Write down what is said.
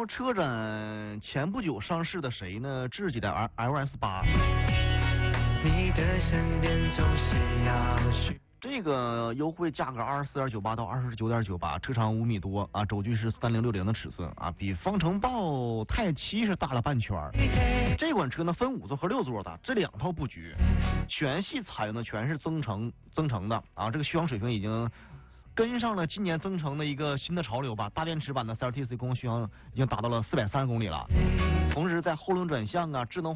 车展前不久上市的谁呢？智己的 LS8。 你的身边总是要许这个优惠价格24.98到29.98，车长5米多啊，轴距是3060的尺寸啊，比方程豹太7是大了半圈。这款车呢分5座和6座的，这2套布局，全系采用的全是增程的啊，这个续航水平已经跟上了今年增程的一个新的潮流吧。大电池版的 CLTC 公续航已经达到了430公里了，同时在后轮转向啊、智能